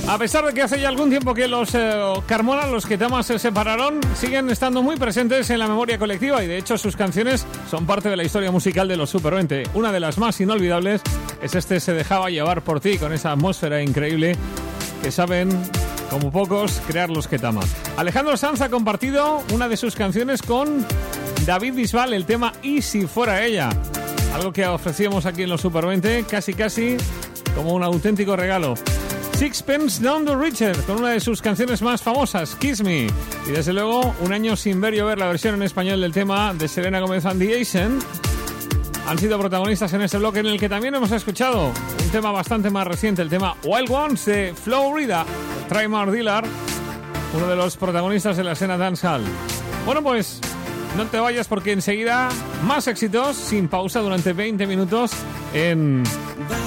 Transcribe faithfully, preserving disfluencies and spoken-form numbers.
A pesar de que hace ya algún tiempo que los eh, Carmona, los Ketamas, se separaron, siguen estando muy presentes en la memoria colectiva y de hecho sus canciones son parte de la historia musical de los Super veinte. Una de las más inolvidables es este Se dejaba llevar por ti, con esa atmósfera increíble que saben, como pocos, crear los Ketama. Alejandro Sanz ha compartido una de sus canciones con David Bisbal, el tema Y si fuera ella. Algo que ofrecíamos aquí en los Super veinte, casi casi como un auténtico regalo. Sixpence None the Richer, con una de sus canciones más famosas, Kiss Me. Y desde luego, un año sin ver y oír la versión en español del tema de Selena Gomez and the Asen. Han sido protagonistas en este bloque en el que también hemos escuchado un tema bastante más reciente, el tema Wild Ones de Flo Rida, Trymar Dillard, uno de los protagonistas de la escena dancehall. Bueno, pues no te vayas porque enseguida más éxitos sin pausa durante veinte minutos en